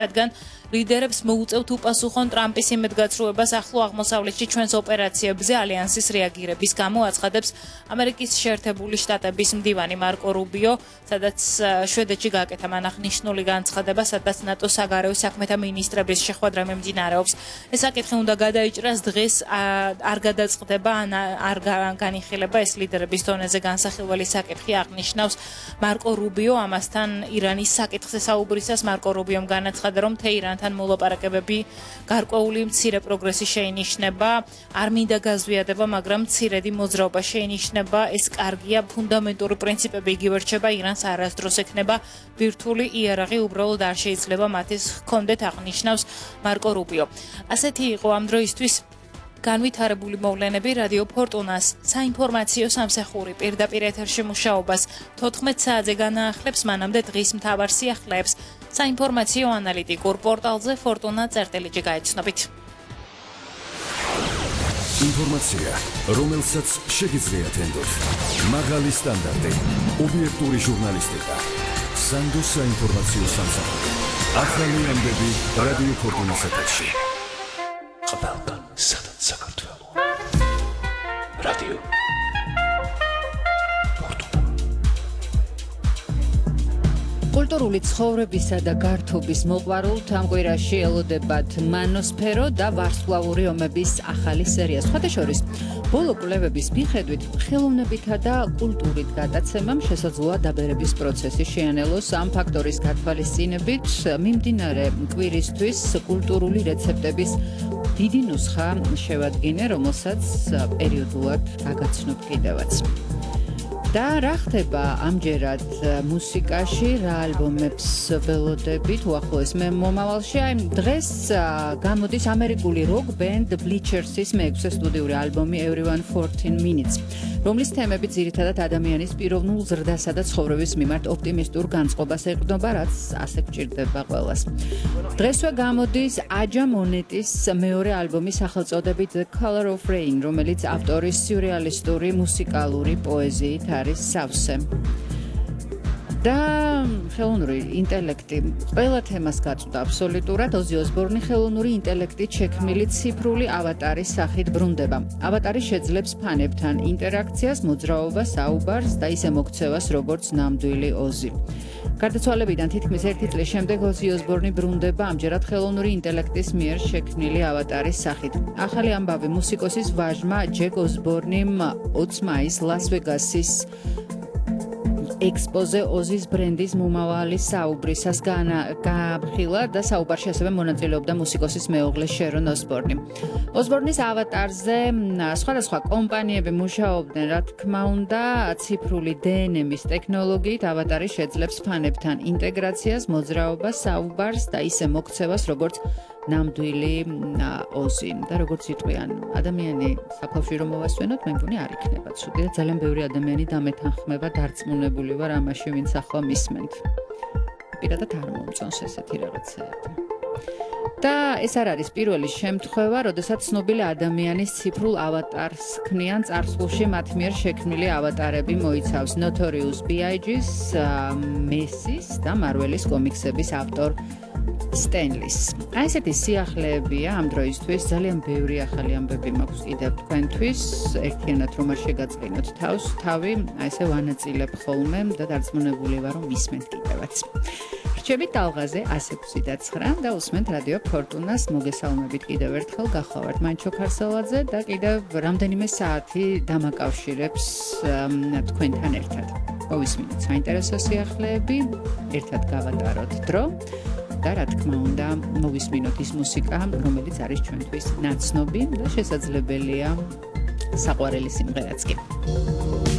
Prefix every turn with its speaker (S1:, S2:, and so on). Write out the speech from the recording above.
S1: რადგან ლიდერებს მოუწევთ უპასუხონ ტრამპის იმედგაცრუებას ახლო აღმოსავლეთში ჩვენს ოპერაციებზე ალიანსის რეაგირების გამო აცხადებს ამერიკის შეერთებული შტატების მდივანი მარკო რუბიო, სადაც შვედეთში გააკეთა მან აღნიშნული განცხადება, სადაც ნატოს საგარეო საქმეთა მინისტრების შეხვედრა მიმდინარეობს. ეს საკითხი უნდა გადაიჭრას დღეს არ გადაწყდება ან არ განიხილება ეს ლიდერების დონეზე განსახილველი საკითხი აღნიშნავს მარკო რუბიო. ამასთან ირანის საკითხზე საუბრისას მარკო რუბიომ განაცხადა, რომ თეირანთან მოლაპარაკებები გარკვეული მცირე პროგრესი შეინიშნება, არ მინდა გაზვიადება, მაგრამ მცირედი მოძრაობა შეინიშნება, ეს კარგია, ფუნდამენტური პრინციპები იგივე რჩება, ირანს არასდროს ექნება ბირთვული იარაღი, უბრალოდ არ შეიძლება მათის ჰქონდეთ, აღნიშნავს მარკო რუბიო. ასეთი იყო ამ დროისთვის განვითარებული მოვლენები რადიო ფორტუნას საინფორმაციო სამსახური პირდაპირ ეთერში მუშაობას 14 საათზე განაახლებს, მანამდე დღის მთავარ სიახლეებს საინფორმაციო ანალიტიკურ პორტალზე fortuna.gr გაიცნობით.
S2: ინფორმაცია, რომელსაც შეგიძლიათ ენდოთ. მაღალი სტანდარტი, ობიექტური ჟურნალისტიკა. სანდოს საინფორმაციო სამსახური. ახალი ამბები რადიო ფორტუნას ეთერში.
S3: ყველგან სადაც საქართველო. რადიო
S4: კულტურული ცხოვრებისა და გართობის მოყვარულთ ამ კვირაში ელოდებათ მანოსფერო და ვარსკვლავური ომების ახალი სერია. სხვათა შორის, ბოლო კვლევების მიხედვით, ხელოვნებითა და კულტურით გადაცემამ შესაძლოა დაბერების პროცესი შეანელოს. ამ ფაქტორის გათვალისწინებით მიმდინარე კვირისთვის კულტურული რეცეპტების დიდი ნუსხა შევადგინე, რომელსაც პერიოდულად გაგაცნობ კიდევაც. და რა ხდება ამჯერად მუსიკაში, რა ალბომებს ველოდებით უახლოეს მომავალში? აი დღეს გამოდის ამერიკული როკ ბენდ Bleachers-ის მეექვსე სტუდიური ალბომი Everyone 14 Minutes, რომლის თემები ძირითადად ადამიანის პიროვნულ ზრდასა და ცხოვრების მიმართ ოპტიმისტურ განწყობას ეყრდნობა, რაც ასე გვჭირდება ყველას. დღესვე გამოდის აჯა მონეტის მეორე ალბომი სახელწოდებით The Color of Rain, რომელიც ავტორის სიურეალისტური მუსიკალური პოეზიით არის სავსე. და ხელოვნური ინტელექტი ყველა თემას გაწვდა აბსოლუტურად. ოზი ოსბორნი ხელოვნური ინტელექტით შექმნილი ციფრული ავატარის სახით ბრუნდება. ავატარი შეძლებს ფანებთან ინტერაქციას, მოძრაობას, საუბარს და ისე მოქცევას, როგორც ნამდვილი ოზი. გარდაცვალებიდან თითქმის 1 წლის შემდეგ ოზი ოსბორნი ბრუნდება ამჯერად ხელოვნური ინტელექტის მიერ შექმნილი ავატარის სახით. ახალი ამბავი მუსიკოსის ვაჟმა ჯეკ ოსბორნიმ 20 მაისს ლას-ვეგასის ექსპოზე ოზის ბრენდის მომავალი საუბრისას გაამხილა და საუბარში ასევე მონაწილეობდა მუსიკოსის მეუღლე შერონ ოსბორნი. ოსბორნის ავატარზე სხვადასხვა კომპანიები მუშაობდნენ, რა თქმა უნდა, ციფრული DNM-ის ტექნოლოგიით ავატარი შეძლებს ფანებთან ინტეგრაციას, მოძრაობას, საუბარს და ისე მოქცევას, როგორც ნამდვილი ოზი. და როგორც იტყვიან, ადამიანი საფლავში რომ მოვასვენოთ, მე მგონი არ იქნება ცუდი. ძალიან ბევრი ადამიანი დამეთანხმება, დარწმუნებული ვარ ამაში, ვინც ახლა მისმენთ. პირადად არ მომწონს ესეთი რაღაცები. და ეს არ არის პირველი შემთხვევა, როდესაც ცნობილი ადამიანის ციფრულ ავატარს ქმნიან წარსულში მათ მიერ შექმნილი ავატარები მოიცავს Notorious B.I.G.-ს, მესის და მარველის კომიქსების ავტორ სტენლის. აი ესეთი სიახლეებია ამ დროისთვის. ძალიან ბევრი ახალი ამბები მაქვს კიდევ თქვენთვის. ერთიანად რომ არ შეგაწყინოთ თავი, აი ესე ვანაწილებ ხოლმე და დარწმუნებული ვარ, რომ მისმენთ კიდევაც. რჩებით ტალღაზე 106.9 და უსმენთ რადიო ფორტუნას. მოგესალმებით კიდევ ერთხელ, გახლავართ მანჩო ქარსელაძე და კიდევ რამდენიმე საათი დამაკავშირებს თქვენთან ერთად. მოვისმინოთ საინტერესო სიახლეები, ერთად გავატაროთ დრო. და რა თქმა უნდა, მოვისმინოთ ის მუსიკა, რომელიც არის ჩვენთვის ნაცნობი და შესაძლებელია საყვარელი სიმღერაც კი.